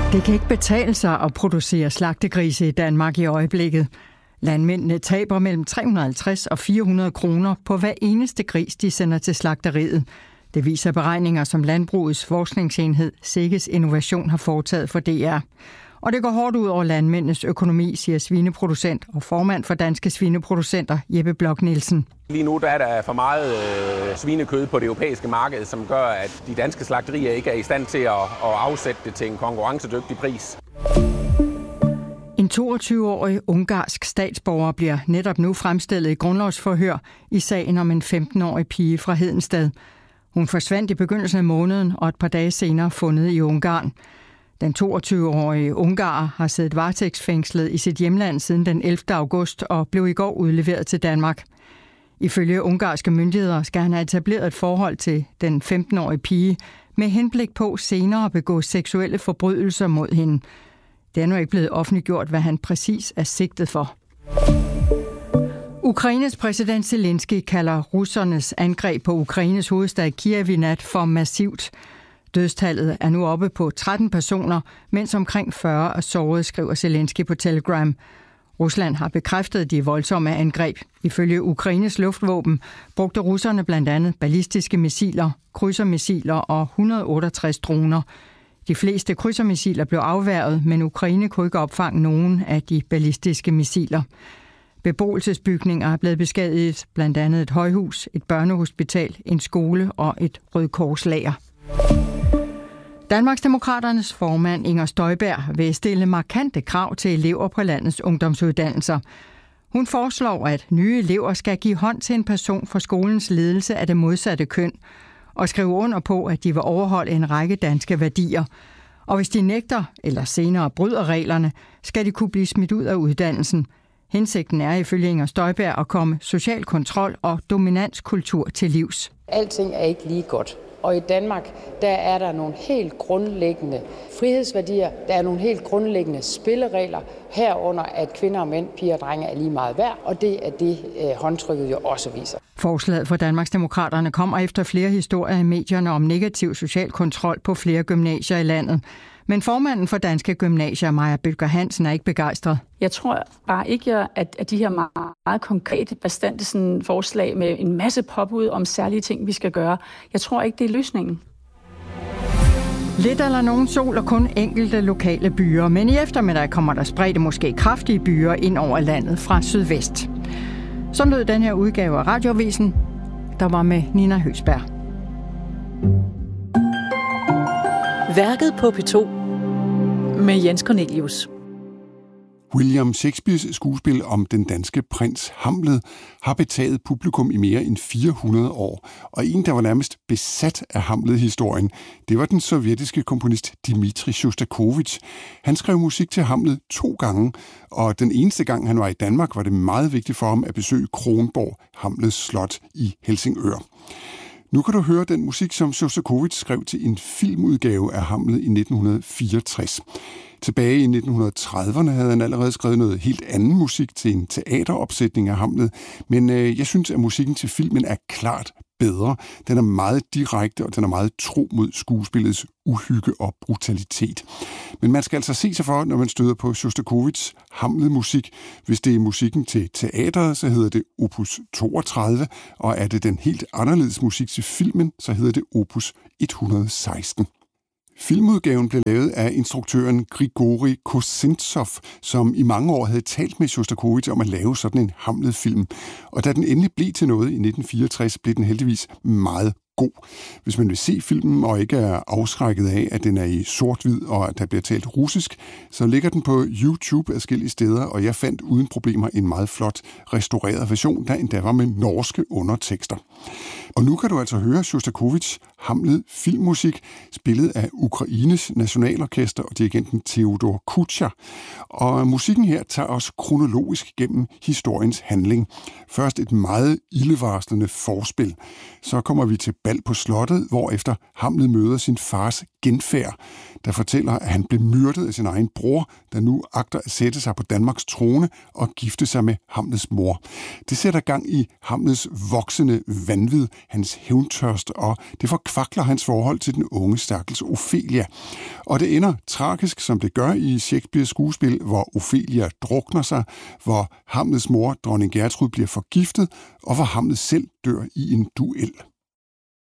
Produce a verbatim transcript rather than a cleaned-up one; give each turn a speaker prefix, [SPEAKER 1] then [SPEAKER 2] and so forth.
[SPEAKER 1] Det kan ikke betale sig at producere slagtegrise i Danmark i øjeblikket. Landmændene taber mellem tre hundrede og halvtreds og fire hundrede kroner på hver eneste gris, de sender til slagteriet. Det viser beregninger, som Landbrugets forskningsenhed Sikkes Innovation har foretaget for D R. Og det går hårdt ud over landmændenes økonomi, siger svineproducent og formand for Danske Svineproducenter, Jeppe Bloch Nielsen.
[SPEAKER 2] Lige nu der er der for meget øh, svinekød på det europæiske marked, som gør, at de danske slagterier ikke er i stand til at, at afsætte det til en konkurrencedygtig pris.
[SPEAKER 1] En toogtyve-årig ungarsk statsborger bliver netop nu fremstillet i grundlovsforhør i sagen om en femten-årig pige fra Hedensted. Hun forsvandt i begyndelsen af måneden og et par dage senere fundet i Ungarn. Den toogtyve-årige ungarer har siddet varetægtsfængslet i sit hjemland siden den ellevte august og blev i går udleveret til Danmark. Ifølge ungarske myndigheder skal han have etableret et forhold til den femten-årige pige med henblik på senere at begå seksuelle forbrydelser mod hende. Det er nu ikke blevet offentliggjort, hvad han præcis er sigtet for. Ukraines præsident Zelensky kalder russernes angreb på Ukraines hovedstad Kiev i nat for massivt. Dødstallet er nu oppe på tretten personer, mens omkring fyrre er såret, skriver Zelensky på Telegram. Rusland har bekræftet de voldsomme angreb. Ifølge Ukraines luftvåben brugte russerne blandt andet ballistiske missiler, krydsermissiler og et hundrede og otteogtres droner. De fleste krydsermissiler blev afværget, men Ukraine kunne ikke opfange nogen af de ballistiske missiler. Beboelsesbygninger er blevet beskadiget, blandt andet et højhus, et børnehospital, en skole og et rødkorslager. Danmarksdemokraternes formand Inger Støjberg vil stille markante krav til elever på landets ungdomsuddannelser. Hun foreslår, at nye elever skal give hånd til en person fra skolens ledelse af det modsatte køn, og skrive under på, at de vil overholde en række danske værdier. Og hvis de nægter eller senere bryder reglerne, skal de kunne blive smidt ud af uddannelsen. Hensigten er ifølge Inger Støjberg at komme social kontrol og dominanskultur til livs.
[SPEAKER 3] Alting er ikke lige godt. Og i Danmark, der er der nogle helt grundlæggende frihedsværdier, der er nogle helt grundlæggende spilleregler, herunder at kvinder og mænd, piger og drenge er lige meget værd, og det er det, eh, håndtrykket jo også viser.
[SPEAKER 1] Forslaget fra Danmarksdemokraterne kommer efter flere historier i medierne om negativ social kontrol på flere gymnasier i landet. Men formanden for Danske Gymnasier, Maja Bødker Hansen, er ikke begejstret.
[SPEAKER 4] Jeg tror bare ikke, at, at de her meget, meget konkrete, bastante sådan, forslag med en masse påbud om særlige ting, vi skal gøre, jeg tror ikke, det er løsningen.
[SPEAKER 1] Lidt eller nogen sol og kun enkelte lokale byer, men i eftermiddag kommer der spredte måske kraftige byer ind over landet fra sydvest. Så lød den her udgave af Radioavisen, der var med Nina Høsberg.
[SPEAKER 5] Værket på P to med Jens Cornelius.
[SPEAKER 6] William Shakespeares skuespil om den danske prins Hamlet har betaget publikum i mere end fire hundrede år, og en, der var nærmest besat af Hamlet-historien, det var den sovjetiske komponist Dmitri Sjostakovitj. Han skrev musik til Hamlet to gange, og den eneste gang, han var i Danmark, var det meget vigtigt for ham at besøge Kronborg, Hamlets slot i Helsingør. Nu kan du høre den musik, som Sjostakovitj skrev til en filmudgave af Hamlet i nitten fireogtres. Tilbage i nitten trediverne havde han allerede skrevet noget helt anden musik til en teateropsætning af Hamlet, men øh, jeg synes, at musikken til filmen er klart bedre. Den er meget direkte, og den er meget tro mod skuespillets uhygge og brutalitet. Men man skal altså se sig for, når man støder på Sjostakovitjs Hamlet-musik. Hvis det er musikken til teateret, så hedder det opus toogtredive, og er det den helt anderledes musik til filmen, så hedder det opus et hundrede og seksten. Filmudgaven blev lavet af instruktøren Grigori Kosintsov, som i mange år havde talt med Sjostakovitj om at lave sådan en Hamlet-film. Og da den endelig blev til noget i nitten fireogtres, blev den heldigvis meget god. Hvis man vil se filmen og ikke er afskrækket af, at den er i sort-hvid og at der bliver talt russisk, så ligger den på YouTube forskellige steder, og jeg fandt uden problemer en meget flot restaureret version, der endda var med norske undertekster. Og nu kan du altså høre Sjostakovitjs Hamlet filmmusik, spillet af Ukraines nationalorkester og dirigenten Theodor Kutscher. Og musikken her tager os kronologisk gennem historiens handling. Først et meget ildevarslende forspil. Så kommer vi til bal på slottet, hvorefter Hamlet møder sin fars genfærd, der fortæller, at han blev myrdet af sin egen bror, der nu agter at sætte sig på Danmarks trone og gifte sig med Hamlets mor. Det sætter gang i Hamlets voksende vanvid, hans hævntørst, og det forkvakler hans forhold til den unge stakkels Ophelia. Og det ender tragisk, som det gør i Shakespeares skuespil, hvor Ophelia drukner sig, hvor Hamlets mor, dronning Gertrud, bliver forgiftet, og hvor Hamlet selv dør i en duel.